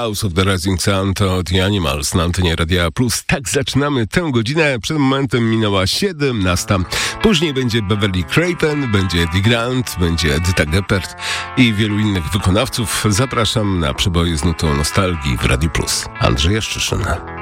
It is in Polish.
House of the Rising Sun to The Animals na antenie Radia Plus. Tak zaczynamy tę godzinę. Przed momentem minęła 17. Później będzie Beverly Craven, będzie Eddie Grant, będzie Edyta Geppert i wielu innych wykonawców. Zapraszam na przeboje z nutą nostalgii w Radiu Plus. Andrzej Jaszczyszyn.